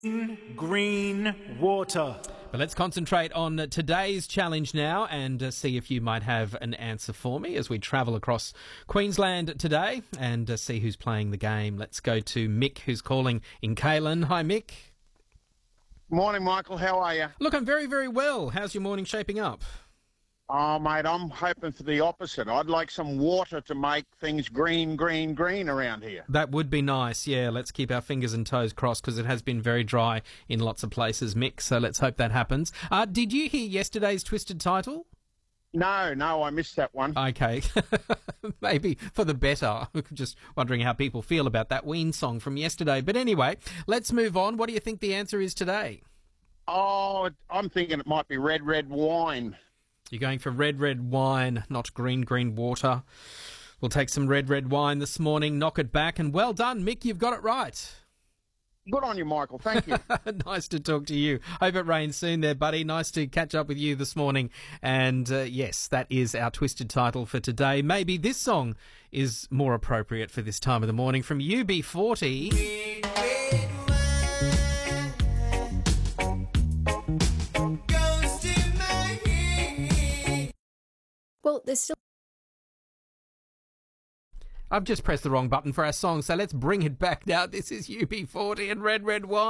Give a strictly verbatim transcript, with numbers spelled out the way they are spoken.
Green water. But let's concentrate on today's challenge now and uh, see if you might have an answer for me as we travel across Queensland today and uh, see who's playing the game. Let's go to Mick, who's calling in Kalen. Hi, Mick. Morning, Michael. How are you? Look, I'm very, very well. How's your morning shaping up? Oh, mate, I'm hoping for the opposite. I'd like some water to make things green, green, green around here. That would be nice, yeah. Let's keep our fingers and toes crossed because it has been very dry in lots of places, Mick, so let's hope that happens. Uh, did you hear yesterday's Twisted title? No, no, I missed that one. Okay. Maybe for the better. Just wondering how people feel about that Ween song from yesterday. But anyway, let's move on. What do you think the answer is today? Oh, I'm thinking it might be red, red wine. You're going for red, red wine, not green, green water. We'll take some red, red wine this morning, knock it back, and well done, Mick, you've got it right. Good on you, Michael. Thank you. Nice to talk to you. Hope it rains soon there, buddy. Nice to catch up with you this morning. And uh, yes, that is our Twisted title for today. Maybe this song is more appropriate for this time of the morning from U B forty. Well, there's still... I've just pressed the wrong button for our song, so let's bring it back now. This is U B forty and Red Red Wine.